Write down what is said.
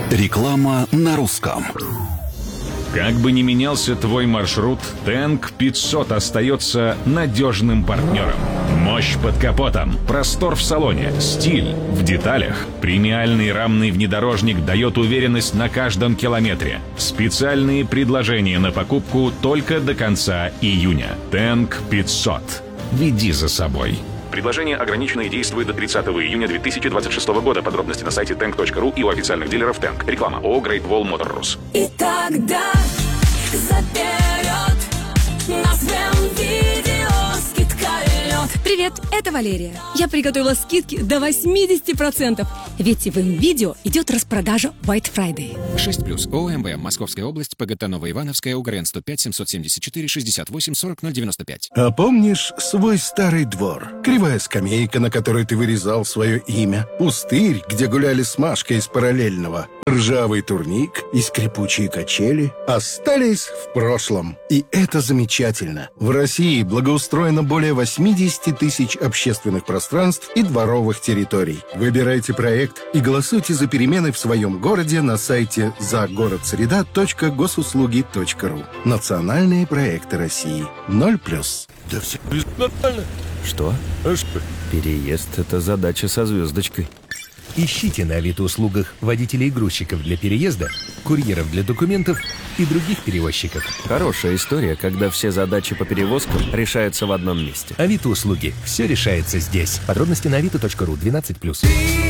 Реклама на русском. Как бы ни менялся твой маршрут, Тэнк 500 остается надежным партнером. Мощь под капотом, простор в салоне, стиль в деталях. Премиальный рамный внедорожник дает уверенность на каждом километре. Специальные предложения на покупку только до конца июня. Тэнк 500. Веди за собой. Предложение ограничено и действует до 30 июня 2026 года. Подробности на сайте tank.ru и у официальных дилеров Тэнк. Реклама ООО Great Wall Motor Rus. И тогда заперед на своем видео скидка лед. Привет, это Валерия. Я приготовила скидки до 80%. Ведь в МВидео идет распродажа White Friday. 6+. ОМВ. Московская область. ПГТ Новоивановская. УГРН 105 774 68 40 095. А помнишь свой старый двор? Кривая скамейка, на которой ты вырезал свое имя. Пустырь, где гуляли с Машкой из параллельного. Ржавый турник и скрипучие качели остались в прошлом. И это замечательно. В России благоустроено более 80 тысяч общественных пространств и дворовых территорий. Выбирайте проект и голосуйте за перемены в своем городе на сайте загородсреда.госуслуги.ру. Национальные проекты России. 0+. Да все нормально. Что? Переезд — это задача со звездочкой. Ищите на Авито-услугах водителей и грузчиков для переезда, курьеров для документов и других перевозчиков. Хорошая история, когда все задачи по перевозкам решаются в одном месте. Авито-услуги. Все решается здесь. Подробности на avito.ru 12+.